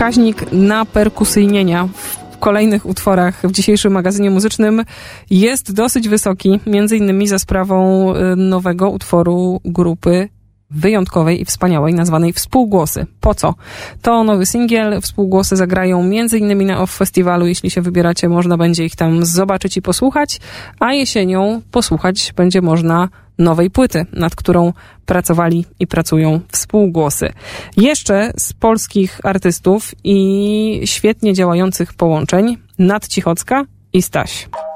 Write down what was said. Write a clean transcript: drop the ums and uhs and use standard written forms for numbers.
wskaźnik naperkusyjnienia w kolejnych utworach w dzisiejszym magazynie muzycznym jest dosyć wysoki, między innymi za sprawą nowego utworu grupy wyjątkowej i wspaniałej, nazwanej Współgłosy. Po co? To nowy singiel. Współgłosy zagrają m.in. na OFF Festiwalu. Jeśli się wybieracie, można będzie ich tam zobaczyć i posłuchać, a jesienią posłuchać będzie można nowej płyty, nad którą pracowali i pracują Współgłosy. Jeszcze z polskich artystów i świetnie działających połączeń Nat Cichocka i Staś.